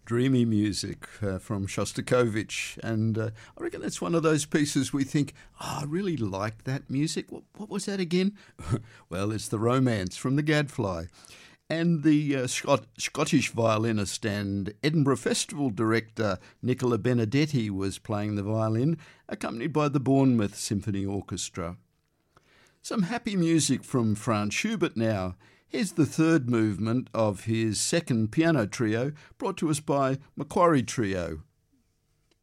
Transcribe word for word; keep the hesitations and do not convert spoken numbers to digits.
Dreamy music uh, from Shostakovich, and uh, I reckon that's one of those pieces we think, oh, I really like that music. What, what was that again? Well, it's the Romance from the Gadfly. And the uh, Scot- Scottish violinist and Edinburgh Festival director Nicola Benedetti was playing the violin, accompanied by the Bournemouth Symphony Orchestra. Some happy music from Franz Schubert now. Here's the third movement of his second piano trio, brought to us by Macquarie Trio.